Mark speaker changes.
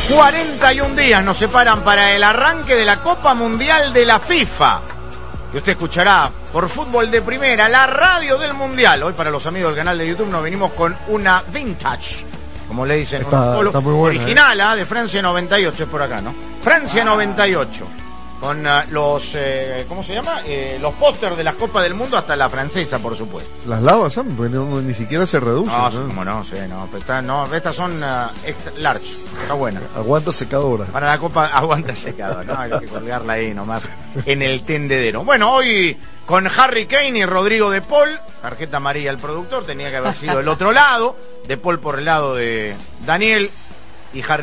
Speaker 1: 41 días nos separan para el arranque de la Copa Mundial de la FIFA, que usted escuchará por Fútbol de Primera, la radio del Mundial. Hoy, para los amigos del canal de YouTube, nos venimos con una vintage, como le dicen,
Speaker 2: está muy buena,
Speaker 1: original, de Francia 98, es por acá, ¿no? Francia 98, con los, ¿cómo se llama? Los pósters de las Copas del Mundo, hasta la francesa, por supuesto.
Speaker 2: Las lavas, ¿sabes? Porque ni siquiera se reduce.
Speaker 1: No, como no, sí, no, pero estas son extra large, está buena.
Speaker 2: Aguanta secadora.
Speaker 1: Para la Copa aguanta secadora, ¿no? Hay que colgarla ahí nomás en el tendedero. Bueno, hoy con Harry Kane y Rodrigo de Paul, tarjeta amarilla al productor, tenía que haber sido el otro lado, de Paul por el lado de Daniel y Harry